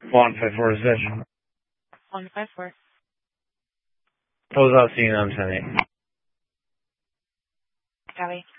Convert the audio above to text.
154 reception. 154. Close out scene on 10-8. Copy.